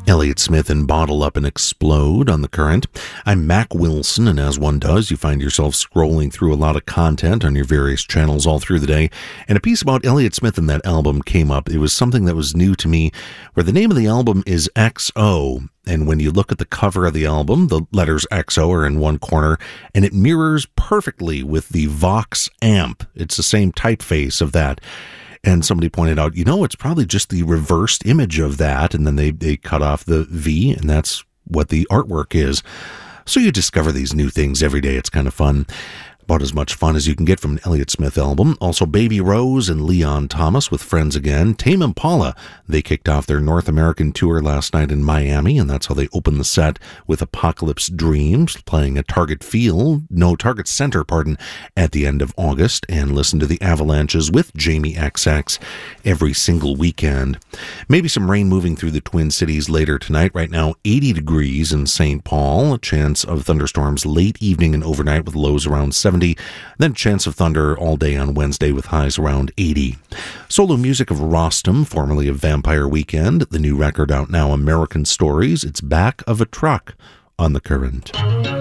Elliott Smith and Bottle Up and Explode on The Current. I'm Mac Wilson, and as one does, you find yourself scrolling through a lot of content on your various channels all through the day, and a piece about Elliott Smith and that album came up. It was something that was new to me, where the name of the album is XO, and when you look at the cover of the album, the letters XO are in one corner, and it mirrors perfectly with the Vox amp. It's the same typeface of that. And somebody pointed out, it's probably just the reversed image of that. And then they cut off the V, and that's what the artwork is. So you discover these new things every day. It's kind of fun. About as much fun as you can get from an Elliott Smith album. Also, Baby Rose and Leon Thomas with Friends Again. Tame Impala, they kicked off their North American tour last night in Miami, and that's how they opened the set with Apocalypse Dreams, playing at Target Center, at the end of August, and listen to the Avalanches with Jamie XX every single weekend. Maybe some rain moving through the Twin Cities later tonight. Right now, 80 degrees in St. Paul. A chance of thunderstorms late evening and overnight with lows around 70. Then chance of thunder all day on Wednesday with highs around 80. Solo music of Rostam, formerly of Vampire Weekend. The new record out now, American Stories. It's Back of a Truck on The Current.